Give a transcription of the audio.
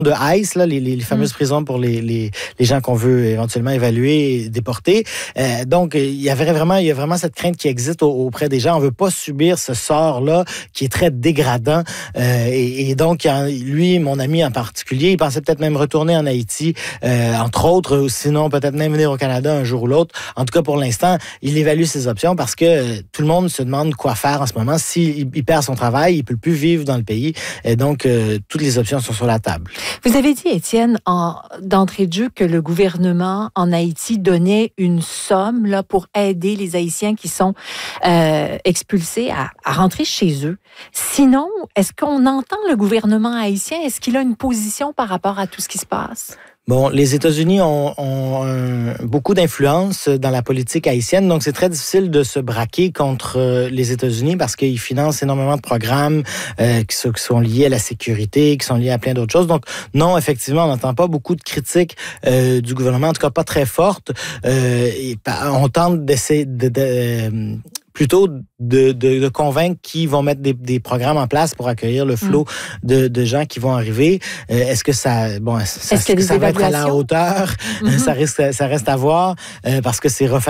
de ICE, là, les fameuses prisons pour les gens qu'on veut éventuellement évaluer et déporter. Donc, il y a vraiment cette crainte qui existe auprès des gens. On veut pas subir ce sort-là qui est très dégradant. Et donc, lui, mon ami en particulier, il pensait peut-être même retourner en Haïti, entre autres, sinon peut-être même venir au Canada un jour ou l'autre. En tout cas, pour l'instant, il évalue ses options parce que tout le monde se demande quoi faire en ce moment. S'il perd son travail, il peut plus vivre dans le pays. Et donc, toutes les options sont sur la table. Vous avez dit, Étienne, d'entrée de jeu, que le gouvernement en Haïti donnait une somme là, pour aider les Haïtiens qui sont expulsés à rentrer chez eux. Sinon, est-ce qu'on entend le gouvernement haïtien? Est-ce qu'il a une position par rapport à tout ce qui se passe? Bon, les États-Unis ont beaucoup d'influence dans la politique haïtienne, donc c'est très difficile de se braquer contre les États-Unis parce qu'ils financent énormément de programmes qui sont liés à la sécurité, qui sont liés à plein d'autres choses. Donc non, effectivement, on n'entend pas beaucoup de critiques du gouvernement, en tout cas pas très fortes. On tente d'essayer plutôt de convaincre qu'ils vont mettre des programmes en place pour accueillir le flot de gens qui vont arriver. Est-ce que ça va être à la hauteur? Ça reste à voir parce que c'est